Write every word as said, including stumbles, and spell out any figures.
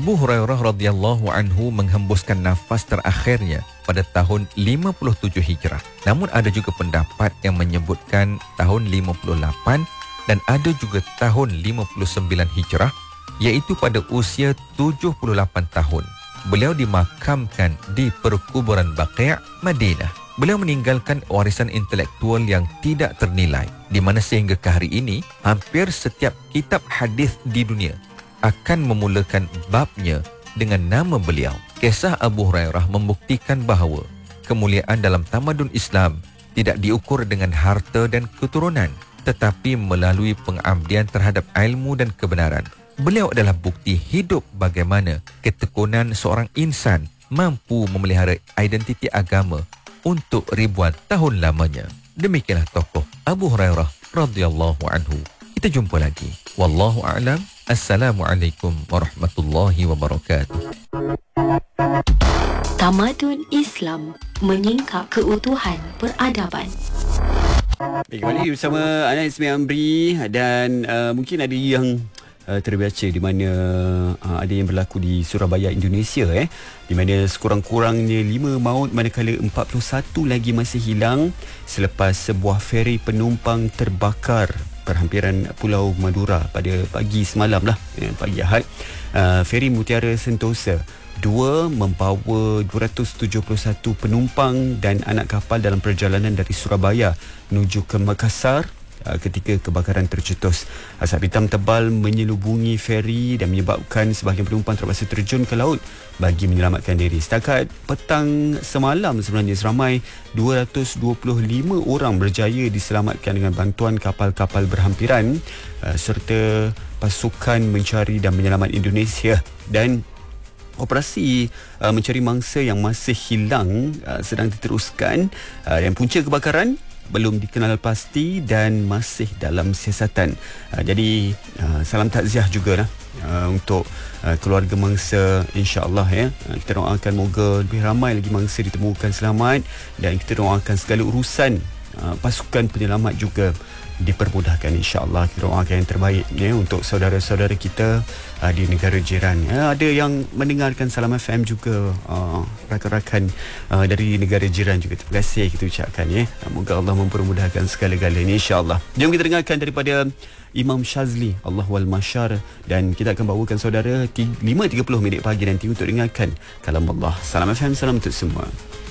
Abu Hurairah radhiyallahu anhu menghembuskan nafas terakhirnya pada tahun lima puluh tujuh Hijrah. Namun ada juga pendapat yang menyebutkan tahun lima puluh lapan dan ada juga tahun lima puluh sembilan Hijrah, iaitu pada usia tujuh puluh lapan tahun. Beliau dimakamkan di perkuburan Baqi', Madinah. Beliau meninggalkan warisan intelektual yang tidak ternilai, di mana sehingga ke hari ini hampir setiap kitab hadis di dunia akan memulakan babnya dengan nama beliau. Kisah Abu Hurairah membuktikan bahawa kemuliaan dalam tamadun Islam tidak diukur dengan harta dan keturunan, tetapi melalui pengabdian terhadap ilmu dan kebenaran. Beliau adalah bukti hidup bagaimana ketekunan seorang insan mampu memelihara identiti agama untuk ribuan tahun lamanya. Demikianlah tokoh Abu Hurairah radhiyallahu anhu. Kita jumpa lagi. Wallahu a'lam. Assalamualaikum warahmatullahi wabarakatuh. Tamadun Islam menyingkap keutuhan peradaban. Baik, kembali bersama Ana Ismi Amri dan uh, mungkin ada yang uh, terbaca di mana uh, ada yang berlaku di Surabaya, Indonesia eh di mana sekurang-kurangnya lima maut manakala empat puluh satu lagi masih hilang selepas sebuah feri penumpang terbakar perhampiran Pulau Madura pada pagi semalam lah, eh, pagi Ahad. Uh, feri Mutiara Sentosa dua membawa dua ratus tujuh puluh satu penumpang dan anak kapal dalam perjalanan dari Surabaya menuju ke Makassar uh, ketika kebakaran tercetus. Asap hitam tebal menyelubungi feri dan menyebabkan sebahagian penumpang terpaksa terjun ke laut bagi menyelamatkan diri. Setakat petang semalam sebenarnya seramai dua ratus dua puluh lima orang berjaya diselamatkan dengan bantuan kapal-kapal berhampiran uh, serta pasukan mencari dan menyelamat Indonesia. Dan operasi uh, mencari mangsa yang masih hilang uh, sedang diteruskan uh, dan punca kebakaran belum dikenal pasti dan masih dalam siasatan. Uh, jadi uh, salam takziah jugalah uh, untuk uh, keluarga mangsa, insya-Allah ya. Uh, kita doakan moga lebih ramai lagi mangsa ditemukan selamat dan kita doakan segala urusan uh, pasukan penyelamat juga dipermudahkan, insya-Allah. Kita doakan yang terbaik ya untuk saudara-saudara kita uh, di negara jiran. Uh, ada yang mendengarkan Salam F M juga, uh, rakan-rakan uh, dari negara jiran juga. Terima kasih kita ucapkan ya. Uh, moga Allah mempermudahkan segala-galanya, insya-Allah. Jom kita dengarkan daripada Imam Shazli Allah wal Masyar dan kita akan bawakan saudara lima tiga puluh minit pagi nanti untuk dengarkan kalam Allah. Salam F M, salam untuk semua.